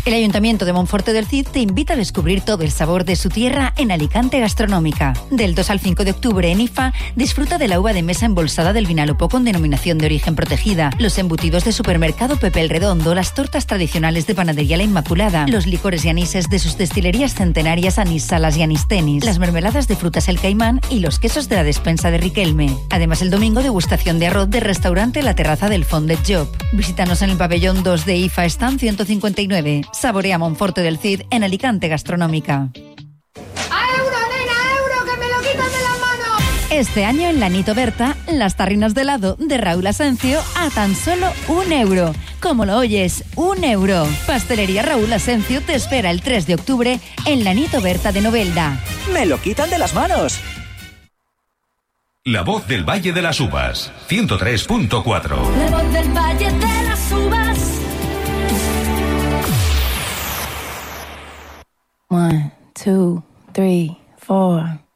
El Ayuntamiento de Monforte del Cid te invita a descubrir todo el sabor de su tierra en Alicante Gastronómica. Del 2 al 5 de octubre en IFA, disfruta de la uva de mesa embolsada del Vinalopó con denominación de origen protegida, los embutidos de supermercado Pepe el Redondo, las tortas tradicionales de panadería La Inmaculada, los licores y anises de sus destilerías centenarias Anís Salas y Anís Tenis, las mermeladas de frutas El Caimán y los quesos de la despensa de Riquelme. Además, el domingo, degustación de arroz de restaurante La Terraza del Fondet Job. Visítanos en el pabellón 2 de IFA, stand 159. Saborea Monforte del Cid en Alicante Gastronómica. Este año en la Nito Berta, las tarrinas de helado de Raúl Asencio a tan solo €1. Como lo oyes, €1. Pastelería Raúl Asencio te espera el 3 de octubre en la Nito Berta de Novelda. ¡Me lo quitan de las manos! La voz del Valle de las Uvas, 103.4. La voz del Valle de las Uvas. 1, 2, 3, 4